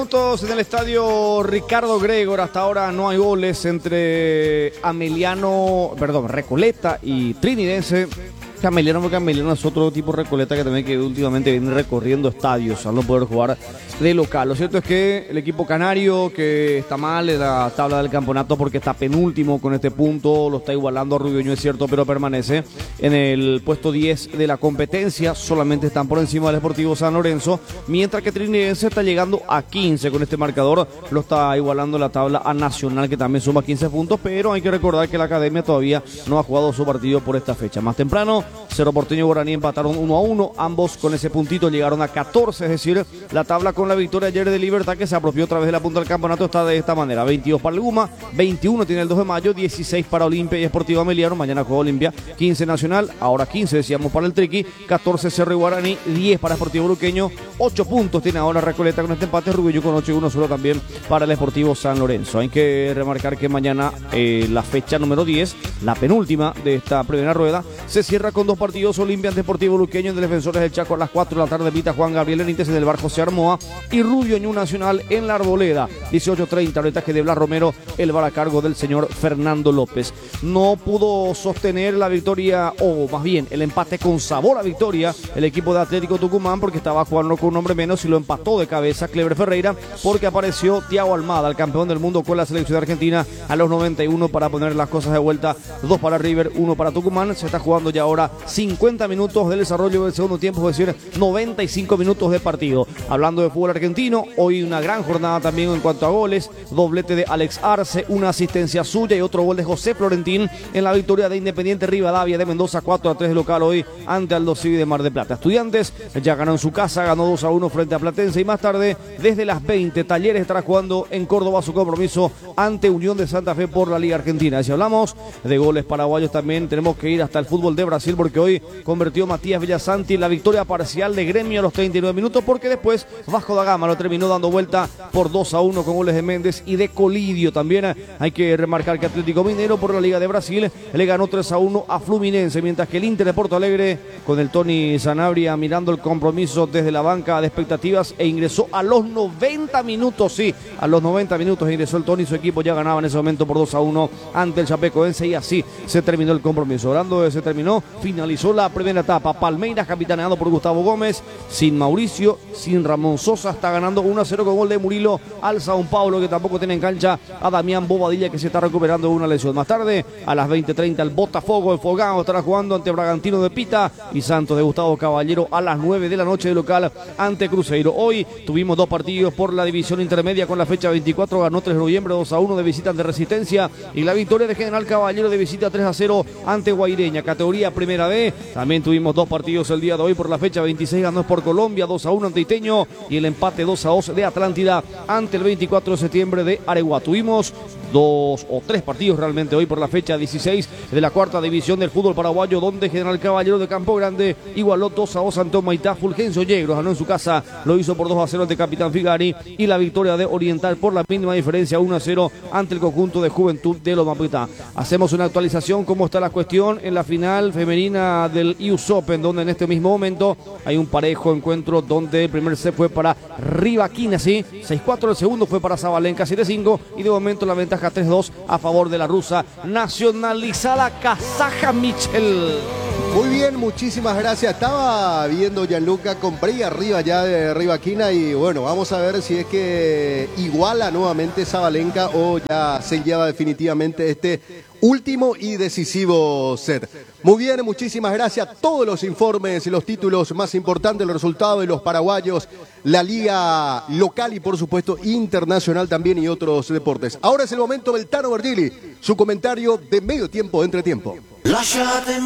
Minutos en el estadio Ricardo Gregor. Hasta ahora no hay goles entre Recoleta y Trinidense. Ameliano, porque Ameliano es otro tipo de Recoleta que también últimamente viene recorriendo estadios al no poder jugar de local. Lo cierto es que el equipo canario, que está mal en la tabla del campeonato porque está penúltimo con este punto, lo está igualando a Rubioño, es cierto, pero permanece en el puesto 10 de la competencia. Solamente están por encima del Sportivo San Lorenzo, mientras que Trinidense está llegando a 15 con este marcador. Lo está igualando la tabla a Nacional, que también suma 15 puntos, pero hay que recordar que la Academia todavía no ha jugado su partido por esta fecha. Más temprano, Cerro Porteño y Guaraní empataron 1-1, ambos con ese puntito llegaron a 14, es decir, la tabla con la victoria ayer de Libertad, que se apropió otra vez de la punta del campeonato, está de esta manera: 22 para el Guma, 21 tiene el 2 de mayo, 16 para Olimpia y Sportivo Ameliano, mañana juega Olimpia, 15 Nacional, ahora 15 decíamos para el Triqui, 14 Cerro y Guaraní, 10 para Sportivo Luqueño, 8 puntos tiene ahora Recoleta con este empate, Rubio con 8 y 1 solo también para el Sportivo San Lorenzo. Hay que remarcar que mañana la fecha número 10, la penúltima de esta primera rueda, se cierra con dos partidos: Olimpia ante Sportivo Luqueño en Defensores del Chaco a las 4 de la tarde, Vita Juan Gabriel Benítez en el bar José Armoa, y Rubio Ñu Nacional en la Arboleda, 18:30, arbitraje de Blas Romero, el bar a cargo del señor Fernando López. No pudo sostener la victoria, o más bien el empate con sabor a victoria, el equipo de Atlético Tucumán, porque estaba jugando con un hombre menos y lo empató de cabeza Cleber Ferreira, porque apareció Thiago Almada, el campeón del mundo con la selección argentina, a los 91 para poner las cosas de vuelta. 2 para River, 1 para Tucumán. Se está jugando ya ahora 50 minutos del desarrollo del segundo tiempo, es decir, 95 minutos de partido. Hablando de fútbol argentino, hoy una gran jornada también en cuanto a goles: doblete de Alex Arce, una asistencia suya y otro gol de José Florentín en la victoria de Independiente Rivadavia de Mendoza, 4-3 de local hoy ante Aldo Civi de Mar del Plata. Estudiantes ya ganó en su casa, ganó 2-1 frente a Platense, y más tarde, desde las 20, Talleres estará jugando en Córdoba su compromiso ante Unión de Santa Fe por la Liga Argentina. Si hablamos de goles paraguayos, también tenemos que ir hasta el fútbol de Brasil, porque hoy convirtió Matías Villasanti en la victoria parcial de Gremio a los 39 minutos, porque después Vasco da Gama lo terminó dando vuelta por 2-1 con goles de Méndez y de Colidio. También hay que remarcar que Atlético Mineiro por la Liga de Brasil le ganó 3-1 a Fluminense, mientras que el Inter de Porto Alegre, con el Tony Sanabria mirando el compromiso desde la banca de expectativas, e ingresó a los 90 minutos, sí, a los 90 minutos ingresó el Tony, su equipo ya ganaba en ese momento por 2-1 ante el Chapecoense, y así se terminó el compromiso. Hablando de se terminó, finalizó la primera etapa. Palmeiras, capitaneado por Gustavo Gómez, sin Mauricio, sin Ramón Sosa, está ganando 1-0 con gol de Murilo al Sao Paulo, que tampoco tiene en cancha a Damián Bobadilla, que se está recuperando de una lesión. Más tarde, a las 20:30, el Botafogo, el Fogão, estará jugando ante Bragantino de Pita, y Santos de Gustavo Caballero a las 9 de la noche de local ante Cruzeiro. Hoy tuvimos dos partidos por la división intermedia con la fecha 24, ganó 3 de noviembre 2-1 de visita ante Resistencia, y la victoria de General Caballero de visita 3-0 ante Guaireña, categoría Primera B. También tuvimos dos partidos el día de hoy por la fecha 26, ganó por Colombia 2-1 ante Iteño, y el empate 2-2 de Atlántida ante el 24 de septiembre de Areguá. Tuvimos 2 o 3 partidos realmente hoy por la fecha 16 de la cuarta división del fútbol paraguayo, donde General Caballero de Campo Grande igualó 2-2 ante Humaitá. Fulgencio Yegros ganó en su casa, lo hizo por 2-0 ante Capitán Figari, y la victoria de Oriental por la mínima diferencia 1-0 ante el conjunto de Juventud de Lomapitá. Hacemos una actualización cómo está la cuestión en la final femenina del US Open, donde en este mismo momento hay un parejo encuentro, donde el primer set fue para Rivaquina, sí, 6-4, el segundo fue para Zabalenka, 7-5, y de momento la ventaja 3-2 a favor de la rusa nacionalizada kazaja Michel. Muy bien, muchísimas gracias. Estaba viendo Gianluca con Bray arriba ya de Rivaquina, y bueno, vamos a ver si es que iguala nuevamente Zabalenka o ya se lleva definitivamente este último y decisivo set. Muy bien, muchísimas gracias. Todos los informes y los títulos más importantes, los resultados de los paraguayos, la liga local y por supuesto internacional también, y otros deportes. Ahora es el momento del Tano Verdili, su comentario de medio tiempo, de entretiempo.